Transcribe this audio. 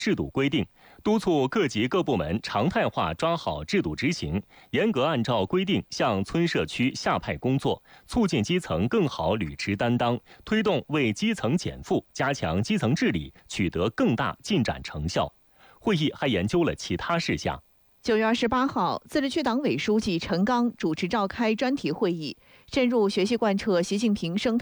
制度规定，督促各级各部门常态化抓好制度执行，严格按照规定向村社区下派工作，促进基层更好履职担当，推动为基层减负，加强基层治理，取得更大进展成效。会议还研究了其他事项。 9月28号，自治区党委书记陈刚主持召开专题会议，深入学习贯彻习近平生态